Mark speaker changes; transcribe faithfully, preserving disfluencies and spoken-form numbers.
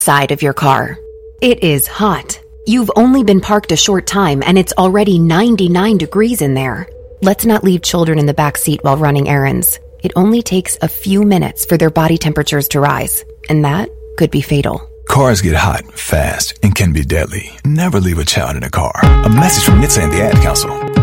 Speaker 1: inside of your car. It is hot. You've only been parked a short time and it's already ninety-nine degrees in there. Let's not leave children in the back seat while running errands. It only takes a few minutes for their body temperatures to rise, and that could be fatal.
Speaker 2: Cars get hot, fast, and can be deadly. Never leave a child in a car. A message from N H T S A and the Ad Council.